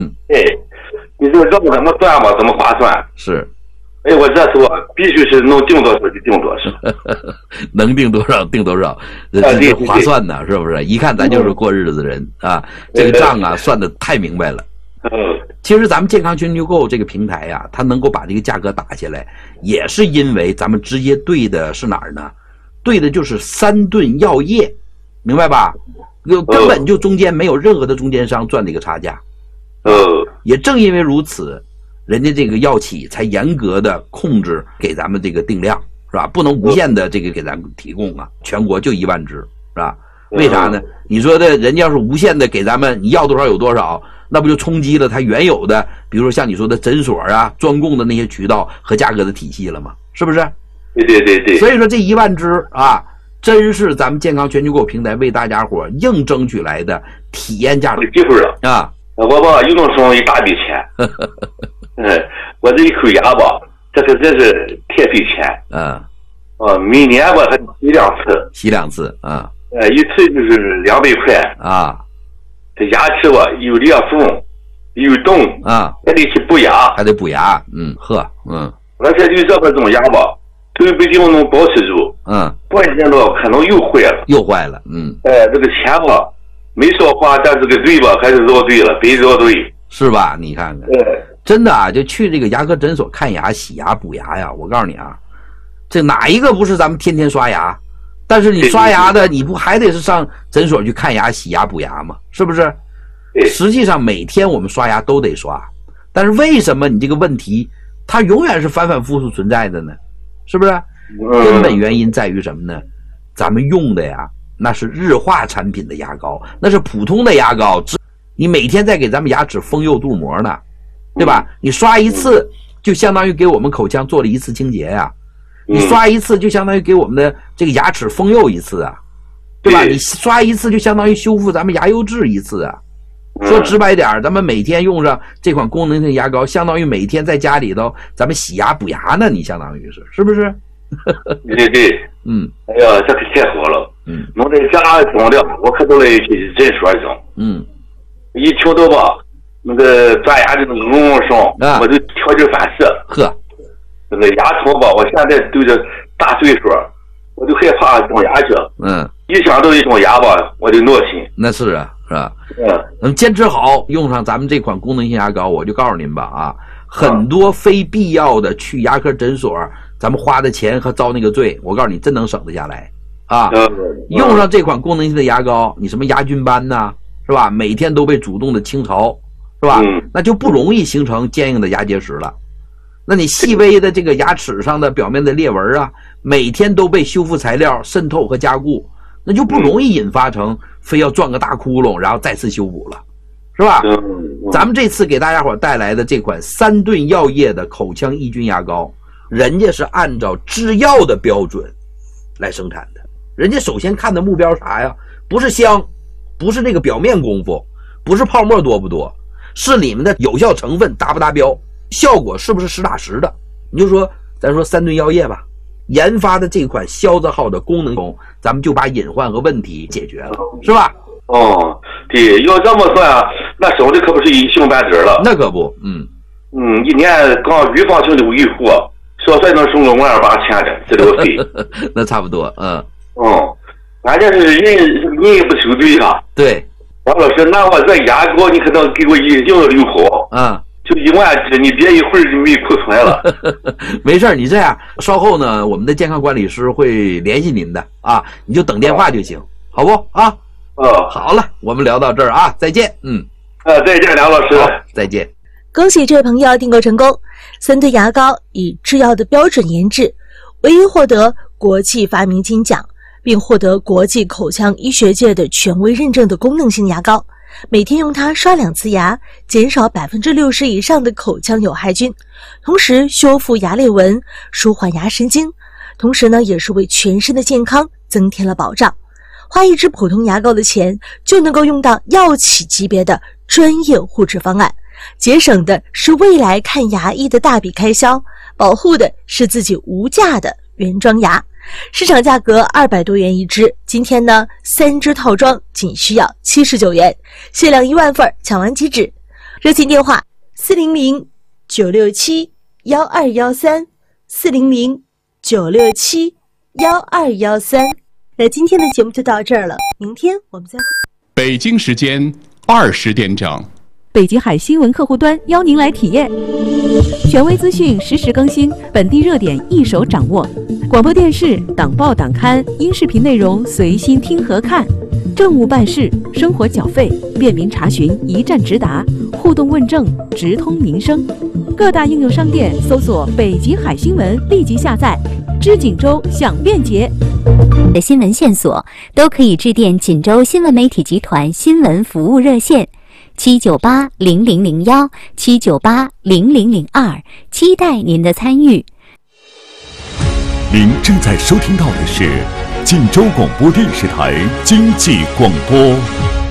哎，你说这怎么算吧，怎么划算？ 是。 哎，我这说必须是能定多少就定多少， 能定多少定多少，这划算呢，是不是？一看咱就是过日子的人啊，这个账啊算的太明白了。其实咱们健康全球购这个平台呀，它能够把这个价格打下来，也是因为咱们直接对的是哪儿呢？对的就是三顿药业，明白吧？根本就中间没有任何的中间商赚的一个差价。也正因为如此，人家这个药企才严格的控制给咱们这个定量，是吧？不能无限的这个给咱们提供啊，全国就1万支，是吧？为啥呢？你说的人家要是无限的给咱们，你要多少有多少，那不就冲击了它原有的，比如说像你说的诊所啊、专供的那些渠道和价格的体系了吗？是不是？ 对。所以说这1万支啊，真是咱们健康全球购平台为大家伙硬争取来的体验价值。 机会了啊！ 我吧又能省一大笔钱。我这一口牙吧，这可真是贴费钱。每年吧还洗两次啊。一次就是200块啊。 这牙齿吧有裂缝，有洞啊， 还得去补牙，而且就这种牙吧，都不一定能保持住。关键吧可能又坏了。这个钱吧没少花，但是这个对吧还是绕对了，别绕对。 是吧？你看看，真的啊，就去这个牙科诊所看牙、洗牙、补牙呀。我告诉你啊，这哪一个不是咱们天天刷牙？但是你刷牙的，你不还得是上诊所去看牙、洗牙、补牙吗？是不是？实际上每天我们刷牙都得刷，但是为什么你这个问题它永远是反反复复存在的呢？是不是？根本原因在于什么呢？咱们用的呀，那是日化产品的牙膏，那是普通的牙膏。你每天在给咱们牙齿封釉镀膜呢，对吧？你刷一次就相当于给我们口腔做了一次清洁呀，你刷一次就相当于给我们的这个牙齿封釉一次啊，对吧？你刷一次就相当于修复咱们牙釉质一次啊。说直白点，咱们每天用上这款功能性牙膏，相当于每天在家里头咱们洗牙补牙呢，你相当于是不是？ 对。哎呀，这可太好了。能在家整的，我可都来去诊所整。一听到吧，那个钻牙这种声，我就条件反射。那个牙疼吧，我现在对着大岁数，我就害怕整牙去。一想到一种牙吧，我就闹心。 那是啊，是吧？坚持好，用上咱们这款功能性牙膏，我就告诉您吧啊，很多非必要的去牙科诊所，咱们花的钱和遭那个罪，我告诉你，真能省得下来啊！用上这款功能性的牙膏，你什么牙菌斑呐，是吧？每天都被主动的清除，是吧？那就不容易形成坚硬的牙结石了。那你细微的这个牙齿上的表面的裂纹啊，每天都被修复材料渗透和加固，那就不容易引发成非要钻个大窟窿，然后再次修补了，是吧？咱们这次给大家伙带来的这款3顿药业的口腔抑菌牙膏，人家是按照制药的标准来生产的。人家首先看的目标啥呀？不是香，不是那个表面功夫，不是泡沫多不多，是你们的有效成分达不达标，效果是不是实打实的。你就说咱说3顿药业吧，研发的这款消字号的功能中，咱们就把隐患和问题解决了，是吧？ 对，要这么算，那省的可不是一星半点了。 那可不。 一年刚预防性的维护，少算能省个18000的治疗费。 那差不多。 关键是人也不守对啊。 对。 王老师，那我这牙膏你可能给我硬留好。就1万支，你别一会儿就没库存了。 没事，你这样，稍后呢，我们的健康管理师会联系您的啊，你就等电话就行，好不啊？好了，我们聊到这儿啊，再见。 再见，梁老师。 好，再见。 恭喜这位朋友订购成功，3顿牙膏以制药的标准研制，唯一获得国际发明金奖，并获得国际口腔医学界的权威认证的功能性牙膏。每天用它刷2次牙，减少60%以上的口腔有害菌，同时修复牙裂纹，舒缓牙神经，同时呢，也是为全身的健康增添了保障。花一支普通牙膏的钱，就能够用到药企级别的专业护齿方案，节省的是未来看牙医的大笔开销，保护的是自己无价的原装牙。市场价格200多元一支，今天呢3支套装仅需要79元，限量1万份，抢完即止。 热线电话400-967-1213，400-967-1213。那今天的节目就到这儿了，明天我们再会。 北京时间20点整， 北极海新闻客户端邀您来体验，权威资讯实时更新，本地热点一手掌握，广播电视、党报党刊、音视频内容随心听和看，政务办事、生活缴费便民查询一站直达，互动问政直通民生。各大应用商店搜索北极海新闻，立即下载，知锦州享便捷。 的新闻线索都可以致电锦州新闻媒体集团新闻服务热线798-0001，798-0002，期待您的参与。 您正在收听到的是锦州广播电视台经济广播。